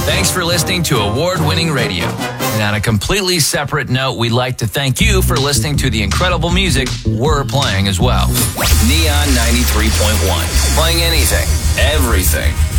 Thanks for listening to award-winning radio. And on a completely separate note, we'd like to thank you for listening to the incredible music we're playing as well. Neon 93.1. Playing anything, everything.